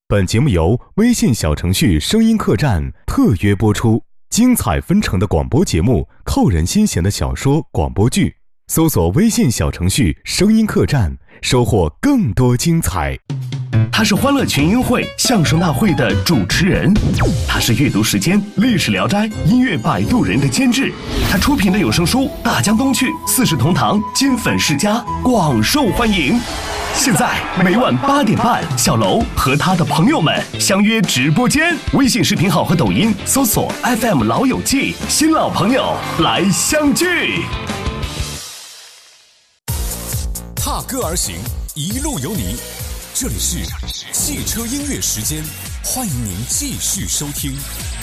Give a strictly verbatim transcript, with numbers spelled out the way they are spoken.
本节目由微信小程序声音客栈特约播出，精彩纷呈的广播节目，扣人心弦的小说、广播剧，搜索微信小程序声音客栈，收获更多精彩。 他是欢乐群英会相声大会的主持人，他是阅读时间历史聊斋音乐摆渡人的监制，他出品的有声书《大江东去》四世同堂金粉世家广受欢迎。现在每晚八点半，小楼和他的朋友们相约直播间，微信视频号和抖音搜索 F M 老友记，新老朋友来相聚。 踏歌而行，一路有你。这里是汽车音乐时间，欢迎您继续收听。